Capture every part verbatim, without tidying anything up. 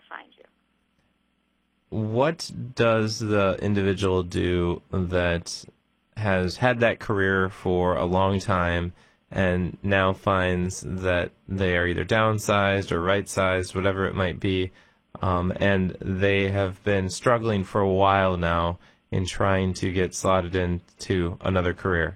find you. What does the individual do that has had that career for a long time and now finds that they are either downsized or right-sized, whatever it might be, um, and they have been struggling for a while now in trying to get slotted into another career?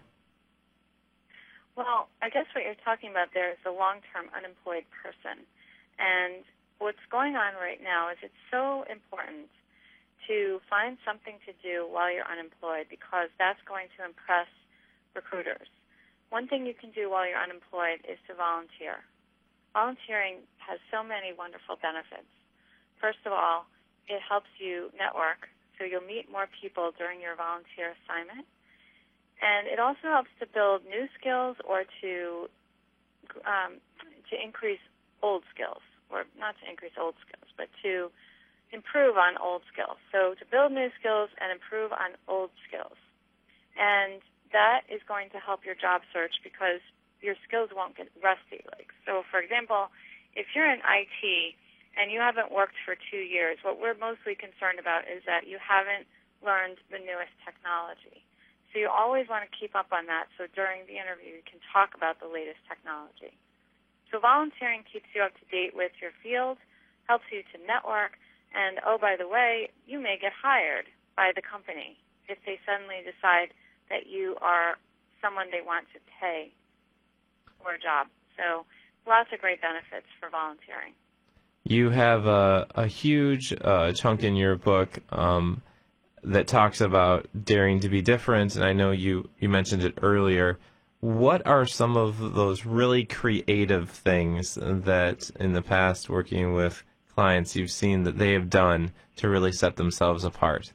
Well, I guess what you're talking about there is a long-term unemployed person. And what's going on right now is it's so important to find something to do while you're unemployed because that's going to impress recruiters. One thing you can do while you're unemployed is to volunteer. Volunteering has so many wonderful benefits. First of all, it helps you network, so you'll meet more people during your volunteer assignment. And it also helps to build new skills or to um, to increase old skills, or not to increase old skills, but to improve on old skills. So to build new skills and improve on old skills. And that is going to help your job search because your skills won't get rusty. Like, so, for example, if you're in I T and you haven't worked for two years, what we're mostly concerned about is that you haven't learned the newest technology. So you always want to keep up on that so during the interview you can talk about the latest technology. So volunteering keeps you up to date with your field, helps you to network, and, oh, by the way, you may get hired by the company if they suddenly decide that you are someone they want to pay for a job. So lots of great benefits for volunteering. You have a, a huge uh, chunk in your book um, that talks about daring to be different, and I know you, you mentioned it earlier. What are some of those really creative things that in the past working with clients you've seen that they have done to really set themselves apart?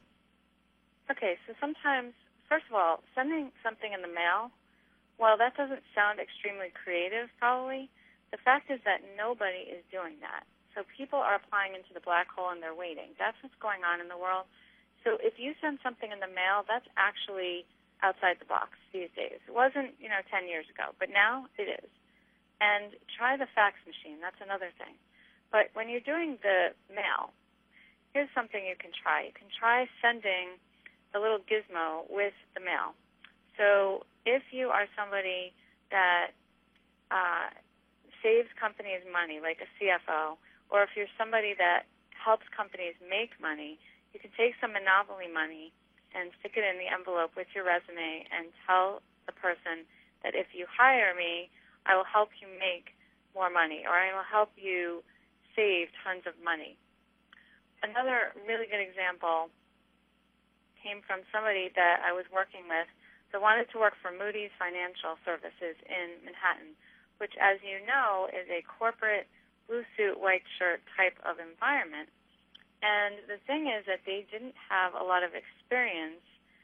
Okay, so sometimes, first of all, sending something in the mail, while that doesn't sound extremely creative probably, the fact is that nobody is doing that. So people are applying into the black hole and they're waiting. That's what's going on in the world. So if you send something in the mail, that's actually outside the box these days. It wasn't, you know, ten years ago, but now it is. And try the fax machine. That's another thing. But when you're doing the mail, here's something you can try. You can try sending a little gizmo with the mail. So if you are somebody that uh, saves companies money, like a C F O, or if you're somebody that helps companies make money, you can take some Monopoly money and stick it in the envelope with your resume and tell the person that if you hire me, I will help you make more money, or I will help you save tons of money. Another really good example came from somebody that I was working with that wanted to work for Moody's Financial Services in Manhattan, which, as you know, is a corporate blue suit, white shirt type of environment. And the thing is that they didn't have a lot of experience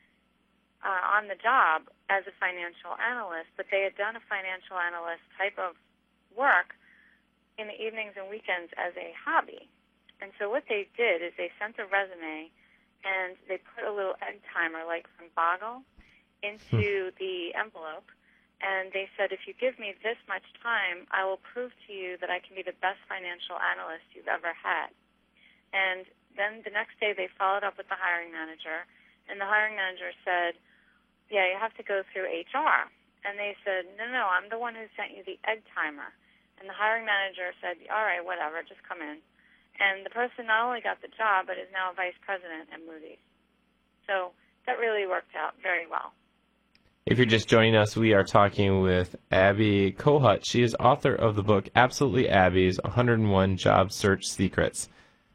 uh, on the job as a financial analyst, but they had done a financial analyst type of work in the evenings and weekends as a hobby. And so what they did is they sent a resume and they put a little egg timer, like from Boggle, into the envelope. And they said, if you give me this much time, I will prove to you that I can be the best financial analyst you've ever had. And then the next day they followed up with the hiring manager, and the hiring manager said, yeah, you have to go through H R. And they said, no, no, I'm the one who sent you the egg timer. And the hiring manager said, all right, whatever, just come in. And the person not only got the job, but is now a vice president at Moody's. So that really worked out very well. If you're just joining us, we are talking with Abby Kohut. She is author of the book Absolutely Abby's one hundred one Job Search Secrets.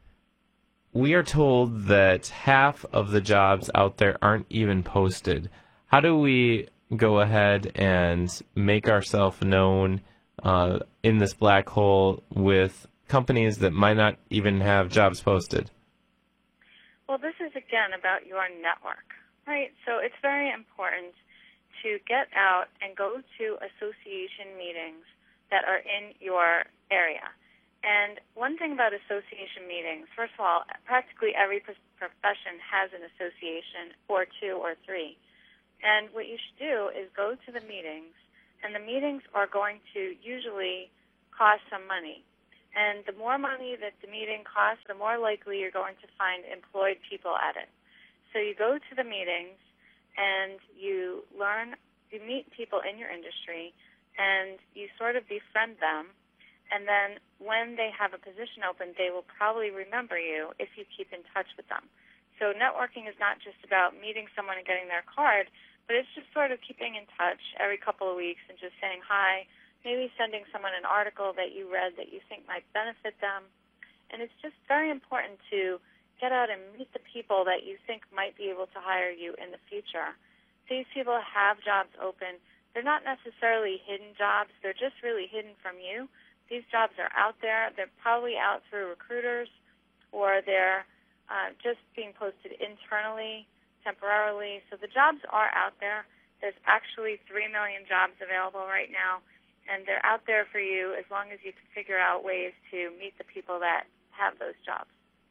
We are told that half of the jobs out there aren't even posted. How do we go ahead and make ourselves known uh, in this black hole with companies that might not even have jobs posted? Well, this is, again, about your network, right? So it's very important to get out and go to association meetings that are in your area. And one thing about association meetings, first of all, practically every profession has an association or two or three. And what you should do is go to the meetings, and the meetings are going to usually cost some money. And the more money that the meeting costs, the more likely you're going to find employed people at it. So you go to the meetings and you learn, you meet people in your industry, and you sort of befriend them. And then when they have a position open, they will probably remember you if you keep in touch with them. So networking is not just about meeting someone and getting their card, but it's just sort of keeping in touch every couple of weeks and just saying hi, maybe sending someone an article that you read that you think might benefit them. And it's just very important to get out and meet the people that you think might be able to hire you in the future. These people have jobs open. They're not necessarily hidden jobs. They're just really hidden from you. These jobs are out there. They're probably out through recruiters, or they're uh, just being posted internally, temporarily. So the jobs are out there. There's actually three million jobs available right now, and they're out there for you as long as you can figure out ways to meet the people that have those jobs.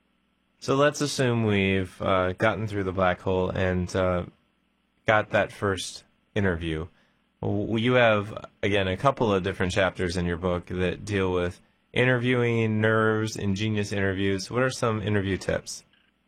So let's assume we've uh, gotten through the black hole and uh, got that first interview. You have, again, a couple of different chapters in your book that deal with interviewing, nerves, ingenious interviews. What are some interview tips?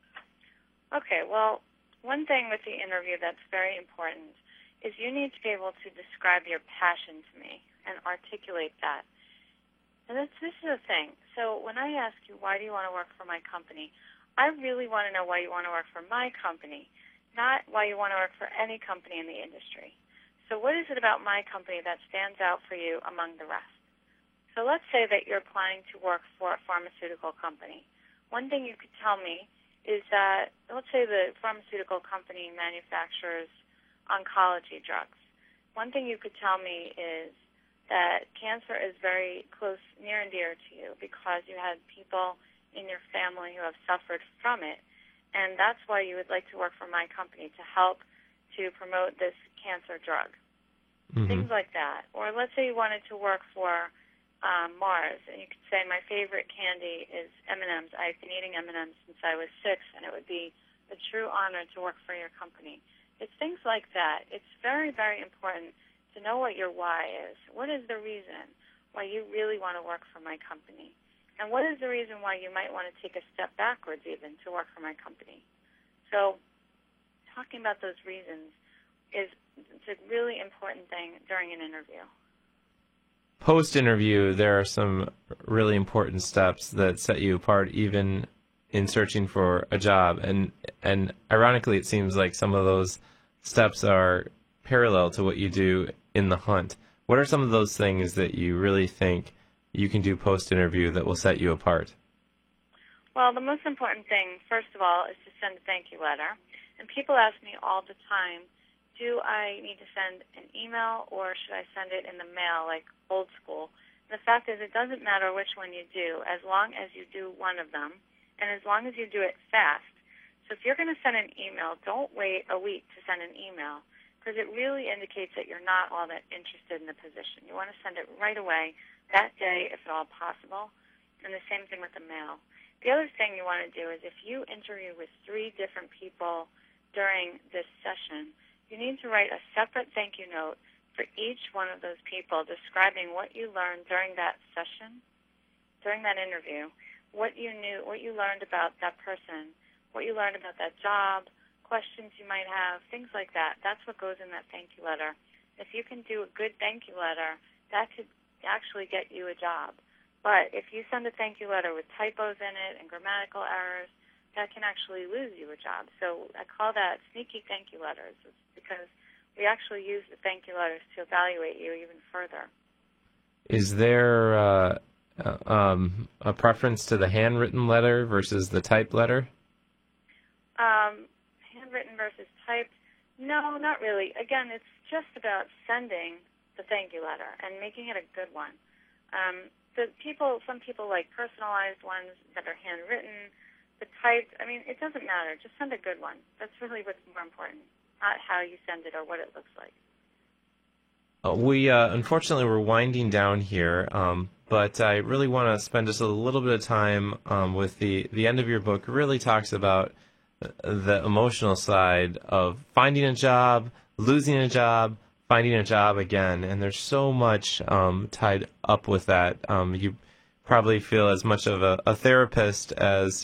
Okay, well, one thing with the interview that's very important is you need to be able to describe your passion to me and articulate that. And this, this is the thing. So when I ask you, why do you want to work for my company, I really want to know why you want to work for my company, not why you want to work for any company in the industry. So what is it about my company that stands out for you among the rest? So let's say that you're applying to work for a pharmaceutical company. One thing you could tell me is that, let's say the pharmaceutical company manufactures oncology drugs. One thing you could tell me is that cancer is very close, near and dear to you because you had people in your family who have suffered from it, and that's why you would like to work for my company, to help to promote this cancer drug. Mm-hmm. Things like that. Or let's say you wanted to work for um, Mars, and you could say, my favorite candy is M and M's. I've been eating M and M's since I was six, and it would be a true honor to work for your company. It's things like that. It's very, very important to know what your why is. What is the reason why you really want to work for my company? And what is the reason why you might want to take a step backwards even to work for my company? So talking about those reasons is it's a really important thing during an interview. Post-interview, there are some really important steps that set you apart even in searching for a job. And, and ironically, it seems like some of those steps are parallel to what you do in the hunt. What are some of those things that you really think you can do post-interview that will set you apart? Well, the most important thing, first of all, is to send a thank you letter. And people ask me all the time, do I need to send an email or should I send it in the mail, like old school? And the fact is, it doesn't matter which one you do, as long as you do one of them, and as long as you do it fast. So if you're going to send an email, don't wait a week to send an email, because it really indicates that you're not all that interested in the position. You want to send it right away, that day, if at all possible, and the same thing with the mail. The other thing you want to do is if you interview with three different people during this session, you need to write a separate thank you note for each one of those people describing what you learned during that session, during that interview, what you knew, what you learned about that person, what you learned about that job, questions you might have, things like that. That's what goes in that thank you letter. If you can do a good thank you letter, that could actually get you a job. But if you send a thank you letter with typos in it and grammatical errors, that can actually lose you a job. So I call that sneaky thank you letters. It's because we actually use the thank you letters to evaluate you even further. Is there uh, uh, um, a preference to the handwritten letter versus the typed letter? Um, handwritten versus typed? No, not really. Again, it's just about sending the thank you letter and making it a good one. Um, the people, some people like personalized ones that are handwritten. The typed, I mean, it doesn't matter. Just send a good one. That's really what's more important, not how you send it or what it looks like. Uh, we, uh, unfortunately, we're winding down here, um, but I really want to spend just a little bit of time um, with the, the end of your book. It really talks about the emotional side of finding a job, losing a job, finding a job again, and there's so much um, tied up with that. Um, you probably feel as much of a, a therapist as